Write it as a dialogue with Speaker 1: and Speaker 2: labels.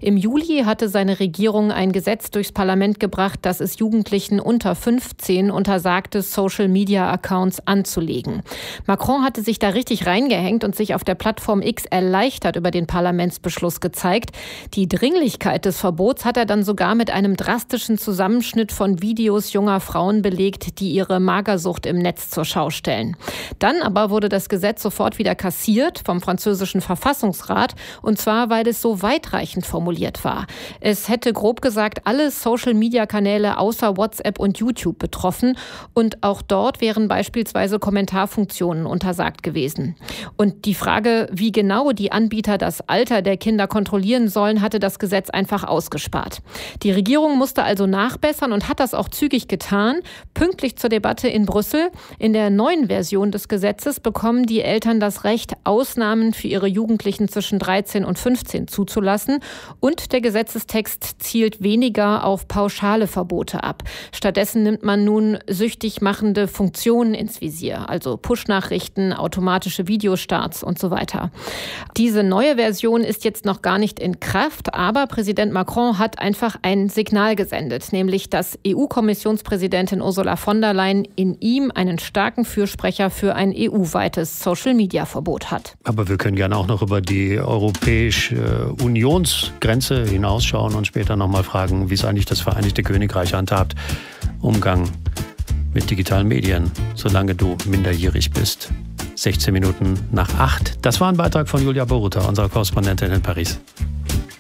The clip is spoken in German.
Speaker 1: Im Juli hatte seine Regierung ein Gesetz durchs Parlament gebracht, das es Jugendlichen unter 15 untersagte, Social-Media-Accounts anzulegen. Macron hatte sich da richtig reingehängt und sich auf der Plattform X erleichtert über den Parlamentsbeschluss gezeigt. Die Dringlichkeit des Verbots hat er dann sogar mit einem drastischen Zusammenschnitt von Videos junger Frauen belegt, die ihre Magersucht im Netz zur Schau stellen. Dann aber wurde das Gesetz sofort wieder kassiert vom französischen Verfassungsrat, und zwar, weil es so weitreichend formuliert war. Es hätte grob gesagt alle Social-Media-Kanäle außer WhatsApp und YouTube betroffen, und auch dort wären beispielsweise Kommentarfunktionen untersagt gewesen. Und die Frage, wie genau die Anbieter das Alter der Kinder kontrollieren sollen, hatte das Gesetz einfach ausgespart. Die Regierung musste also nachbessern und hat das auch zügig getan, pünktlich zur Debatte in Brüssel. In der neuen Version des Gesetzes bekommen die Eltern das Recht, Ausnahmen für ihre Jugendlichen zwischen 13 und 15 zuzulassen. Und der Gesetzestext zielt weniger auf pauschale Verbote ab. Stattdessen nimmt man nun süchtig machende Funktionen ins Visier, also Push-Nachrichten, automatische Videostarts und so weiter. Diese neue Version ist jetzt noch gar nicht in Kraft, aber Präsident Macron hat einfach ein Signal gesendet, nämlich dass EU-Kommissionspräsidentin Ursula von der Leyen in ihm einen starken Fürsprecher für ein EU-weites Social-Media-Verbot hat.
Speaker 2: Aber wir können gerne auch noch über die Europäische Unionsgrenze hinausschauen und später nochmal fragen, wie es eigentlich das Vereinigte Königreich handhabt. Umgang mit digitalen Medien, solange du minderjährig bist. 16 Minuten nach 8. Das war ein Beitrag von Julia Boruta, unserer Korrespondentin in Paris.